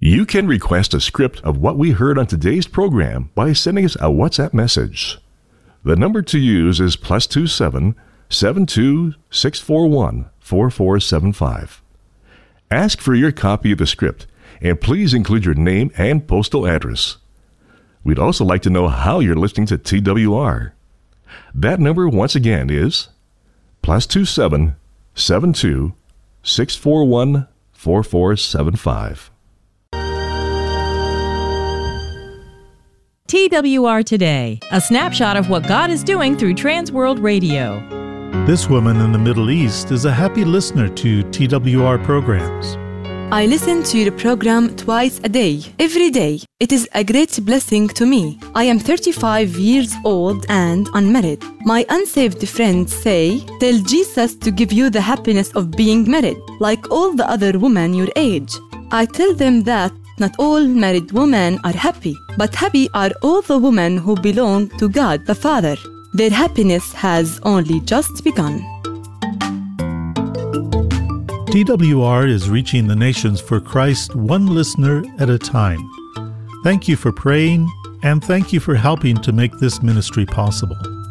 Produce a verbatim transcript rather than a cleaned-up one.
You can request a script of what we heard on today's program by sending us a WhatsApp message. The number to use is plus two seven seven two six four one four four seven five. Ask for your copy of the script, and please include your name and postal address. We'd also like to know how you're listening to T W R. That number, once again, is plus two seven seven two six four one four four seven five. T W R Today, a snapshot of what God is doing through Transworld Radio. This woman in the Middle East is a happy listener to T W R programs. I listen to your program twice a day, every day. It is a great blessing to me. I am thirty-five years old and unmarried. My unsaved friends say, tell Jesus to give you the happiness of being married, like all the other women your age. I tell them that not all married women are happy, but happy are all the women who belong to God the Father. Their happiness has only just begun. T W R is reaching the nations for Christ one listener at a time. Thank you for praying, and thank you for helping to make this ministry possible.